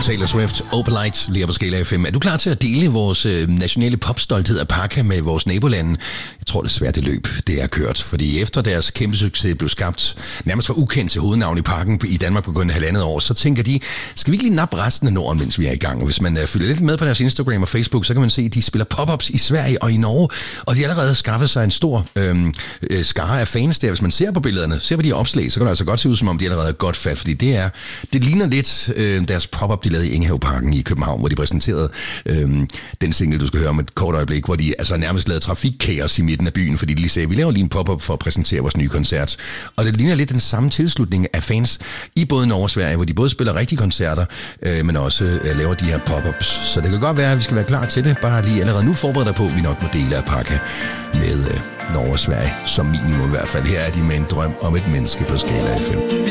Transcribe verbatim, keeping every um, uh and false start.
Taylor Swift, Open Light, lige på Skala F M. Er du klar til at dele vores øh, nationale popstolthed af Parka med vores nabolande? Jeg tror desværre, det løb, det er kørt. Fordi efter deres kæmpe succes blev skabt nærmest for ukendt til hovednavn i parken i Danmark på kun halvandet år, så tænker de, skal vi ikke lige nappe resten af Norden, mens vi er i gang? Og hvis man øh, følger lidt med på deres Instagram og Facebook, så kan man se, at de spiller pop-ups i Sverige og i Norge. Og de har allerede skaffet sig en stor øh, øh, skare af fans der. Hvis man ser på billederne, ser på de opslag, så kan det altså godt se ud, som om de allerede er godt fat. Fordi det er, det ligner lidt øh, deres pop-up, de lavede i Enghave-parken i København, hvor de præsenterede øh, den single, du skal høre om et kort øjeblik, hvor de altså nærmest lavede trafikkaos i midten af byen, fordi de lige sagde, vi laver lige en pop-up for at præsentere vores nye koncert. Og det ligner lidt den samme tilslutning af fans i både Norge og Sverige, hvor de både spiller rigtige koncerter, øh, men også øh, laver de her pop-ups. Så det kan godt være, at vi skal være klar til det. Bare lige allerede nu forberede dig på, at vi nok må dele af Parka med øh, Norge og Sverige, som minimum i hvert fald. Her er de med en drøm om et menneske på Skala F M.